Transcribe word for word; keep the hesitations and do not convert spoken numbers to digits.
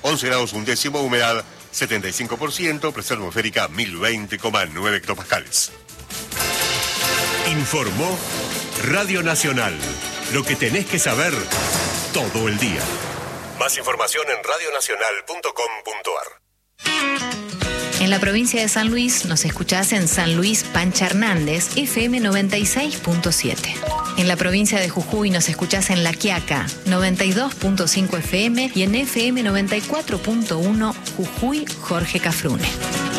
once grados un décimo, humedad setenta y cinco por ciento, presión atmosférica mil veinte coma nueve hectopascales. Informó Radio Nacional. Lo que tenés que saber todo el día. Más información en radionacional punto com punto ar. En la provincia de San Luis nos escuchás en San Luis Pancha Hernández, F M noventa y seis punto siete. En la provincia de Jujuy nos escuchás en La Quiaca, noventa y dos punto cinco F M y en F M noventa y cuatro punto uno Jujuy Jorge Cafrune.